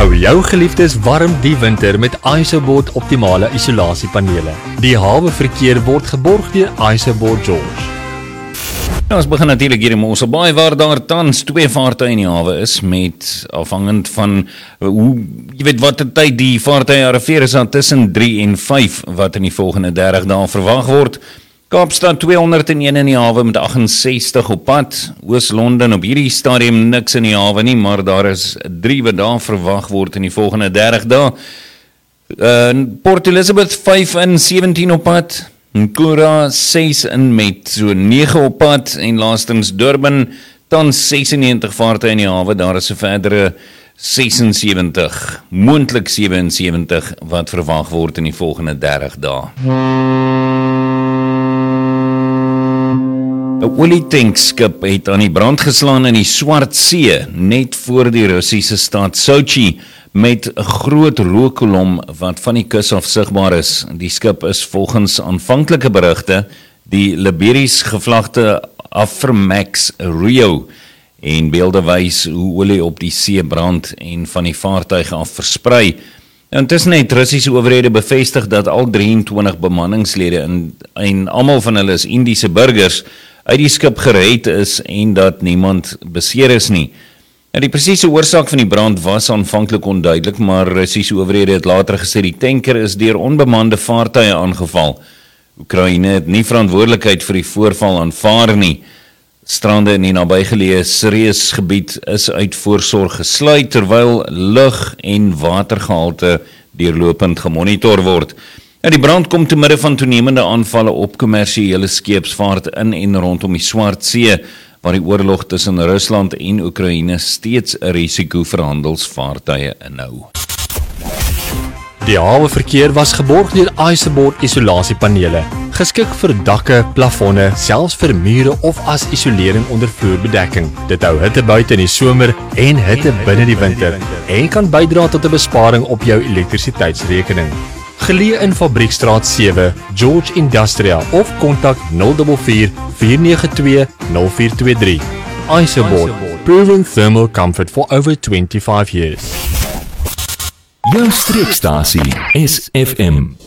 Hou jou geliefdes warm die winter met ISOBORD optimale isolasiepanele. Die hawe verkeer word geborg deur ISOBORD George. Ons begin natuurlik hier in Mosselbaai waar daar tans 2 vaartuie in die hawe is met afhangend van hoe jy weet watter tyd die vaartuie arriveer is dan tussen 3 en 5 wat in die volgende 30 dae verwag word. Kaapstad 201 in die hawe met 68 op pad. Oos-London op hierdie stadium niks in die hawe nie, maar daar is 3 wat daar verwag word in die volgende 30 dae. Port Elizabeth 5 in 17 op pad. Nkura 6 in met so 9 op pad en laastens Durban tans 96 vaartuie in die hawe, daar is 'n verdere 76, moontlik 77 wat verwag word in die volgende 30 dae. 'n olietankskip het aan die brand geslaan in die Swart See, net voor die Russiese stad Sochi, met 'n groot rookkolom wat van die kus af sigbaar is. Die skip is volgens aanvanklike berigte die Liberisch gevlagte Aframax Rio en beelde wys hoe olie op die see brand en van die vaartuig af versprei. Intussen het Russiese owerhede bevestig dat al 23 bemanningslede en almal van hulle is Indiese burgers uit die skip gered is en dat niemand beseer is nie. Die presiese oorsaak van die brand was aanvanklik onduidelik, maar Russiese owerhede het later gesê die tanker is deur onbemande vaartuie aangeval. Oekraïne het nie verantwoordelikheid vir die voorval aanvaar nie. Strande in die nabygeleë Sirius gebied is uit voorsorg gesluit terwyl lug- en watergehalte deurlopend gemonitor word. Die brand kom te midde van toenemende aanvalle op kommersiële skeepsvaart in en rondom die Swart See, waar die oorlog tussen Rusland en Oekraïne steeds 'n risiko vir handelsvaartuie inhou. Die hawe verkeer was geborg deur ISOBORD isolasiepanele, geskik vir dakke, plafonne, selfs vir mure of as isolering onder vloerbedekking. Dit hou hitte buite in die somer en hitte binne die winter en kan bydra tot 'n besparing op jou elektrisiteitsrekening. Geleë in Fabriekstraat 7, George Industrial of kontak 044 492 0423. ISOBORD, proven thermal comfort for over 25 years. Jou streekstasie SFM.